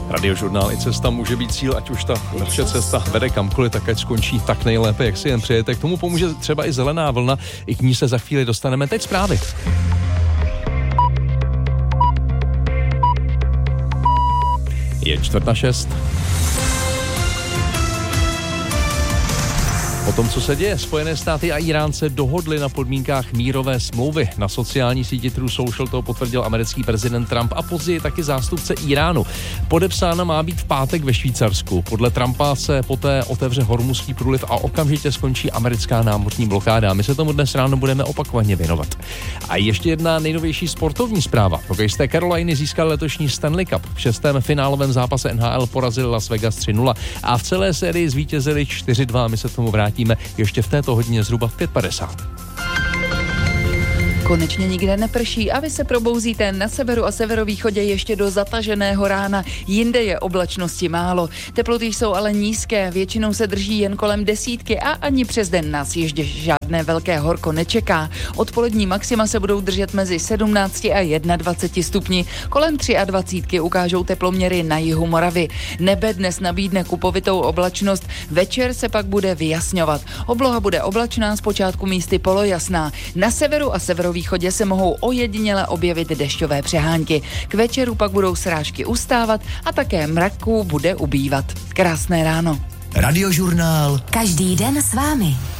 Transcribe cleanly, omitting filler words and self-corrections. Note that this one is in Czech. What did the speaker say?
Radiožurnál i cesta může být cíl, ať už ta naše cesta vede kamkoliv, tak ať skončí tak nejlépe, jak si jen přejete. K tomu pomůže třeba i zelená vlna, i k ní se za chvíli dostaneme. Teď zprávy. Je 5:45. O tom, co se děje, Spojené státy a Irán se dohodli na podmínkách mírové smlouvy. Na sociální síti True Social to potvrdil americký prezident Trump a později taky zástupce Iránu. Podepsána má být v pátek ve Švýcarsku. Podle Trumpa se poté otevře Hormuzský průliv a okamžitě skončí americká námořní blokáda. My se tomu dnes ráno budeme opakovaně věnovat. A ještě jedna nejnovější sportovní zpráva. Hokejisté Caroliny získali letošní Stanley Cup. V 6. finálovém zápase NHL porazili Las Vegas 3-0 a v celé sérii zvítězili 4-2. My se k tomu vrátíme ještě v této hodině zhruba v 5:50. Konečně nikde neprší a vy se probouzíte na severu a severovýchodě ještě do zataženého rána. Jinde je oblačnosti málo. Teploty jsou ale nízké, většinou se drží jen kolem 10 a ani přes den nás ještě žádné velké horko nečeká. Odpolední maxima se budou držet mezi 17 a 21 stupni. Kolem 23 ukážou teploměry na jihu Moravy. Nebe dnes nabídne kupovitou oblačnost, večer se pak bude vyjasňovat. Obloha bude oblačná, zpočátku místy polojasná. Na severu a severovýchodě se mohou ojediněle objevit dešťové přehánky. K večeru pak budou srážky ustávat a také mraků bude ubývat. Krásné ráno. Radiožurnál. Každý den s vámi.